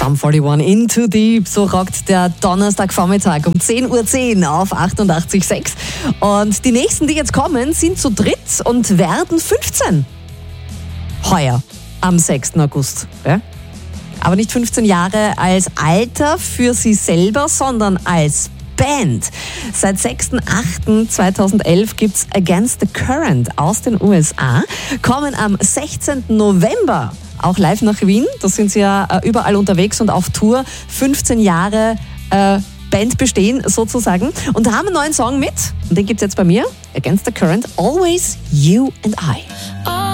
Sum 41 Into Deep, so rockt der Donnerstagvormittag um 10:10 Uhr auf 88,6. Und die nächsten, die jetzt kommen, sind zu dritt und werden 15. Heuer, am 6. August. Ja? Aber nicht 15 Jahre als Alter für sie selber, sondern als Band. Seit 6.8.2011 gibt's Against the Current aus den USA, kommen am 16. November auch live nach Wien. Da sind sie ja überall unterwegs und auf Tour. 15 Jahre Band bestehen sozusagen und haben einen neuen Song mit. Und den gibt's jetzt bei mir. Against the Current, Always You and I.